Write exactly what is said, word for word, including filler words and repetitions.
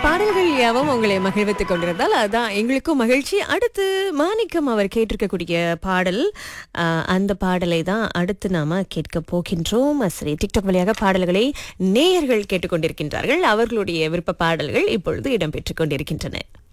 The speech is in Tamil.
பாடல்கள் யாவும் உங்களை மகிழ்வித்துக் கொண்டிருந்தால் அதான் எங்களுக்கும் மகிழ்ச்சி. அடுத்து மாணிக்கம் அவர் கேட்டிருக்கக்கூடிய பாடல், ஆஹ், அந்த பாடலை தான் அடுத்து நாம கேட்க போகின்றோம். சரி, டிக்டாக் வழியாக பாடல்களை நேயர்கள் கேட்டுக்கொண்டிருக்கின்றார்கள். அவர்களுடைய விருப்ப பாடல்கள் இப்பொழுது இடம்பெற்றுக் கொண்டிருக்கின்றன.